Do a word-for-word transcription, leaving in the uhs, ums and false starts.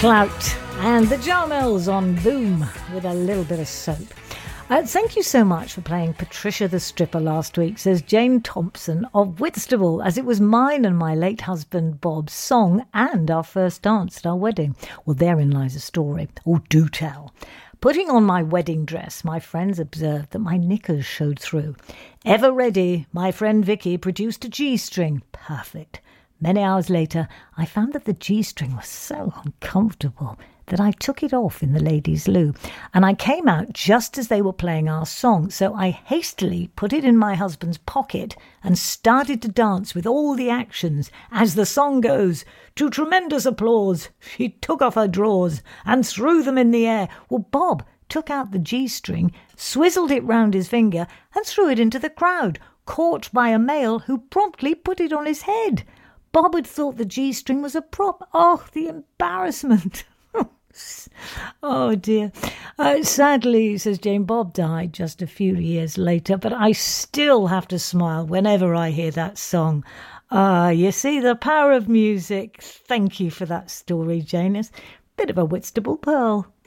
Clout and the Jarmels on Boom with a little bit of soap. Uh, thank you so much for playing Patricia the Stripper last week, says Jane Thompson of Whitstable, as it was mine and my late husband Bob's song and our first dance at our wedding. Well, therein lies a story. Oh, do tell. Putting on my wedding dress, my friends observed that my knickers showed through. Ever ready, my friend Vicky produced a G-string. Perfect. Many hours later, I found that the G-string was so uncomfortable that I took it off in the ladies' loo, and I came out just as they were playing our song, so I hastily put it in my husband's pocket and started to dance with all the actions. As the song goes, to tremendous applause, she took off her drawers and threw them in the air. Well, Bob took out the G-string, swizzled it round his finger and threw it into the crowd, caught by a male who promptly put it on his head. Bob had thought the G-string was a prop. Oh, the embarrassment. Oh, dear. Uh, sadly, says Jane, Bob died just a few years later, but I still have to smile whenever I hear that song. Ah, you see the power of music. Thank you for that story, Jane. It's a bit of a Whitstable pearl.